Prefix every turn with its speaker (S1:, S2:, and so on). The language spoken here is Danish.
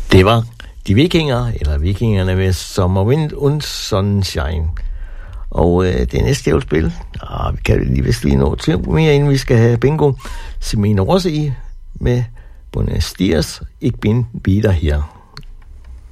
S1: Det var de vikinger, eller vikingerne med Sommerwind und Sonnenschein. Og det næste, jeg vil spille, vi kan lige vist lige nå til mere, inden vi skal have bingo. Semino Rossi med Buenos Dias, ich bin wieder hier.